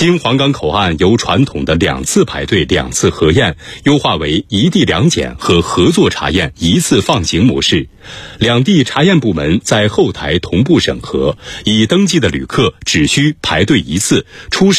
京黄冈口岸由传统的2次排队2次核验优化为一地两检和合作查验一次放行模式，两地查验部门在后台同步审核，已登记的旅客只需排队一次，出示